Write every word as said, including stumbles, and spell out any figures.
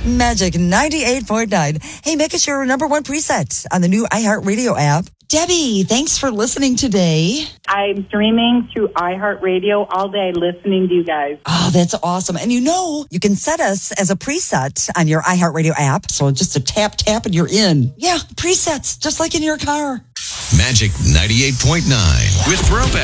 Magic ninety-eight point nine. Hey, make us your number one preset on the new iHeartRadio app. Debbie, thanks for listening today. I'm streaming through iHeartRadio all day listening to you guys. Oh, that's awesome. And you know, you can set us as a preset on your iHeartRadio app. So just a tap, tap, and you're in. Yeah, presets, just like in your car. Magic ninety-eight point nine with Throwback.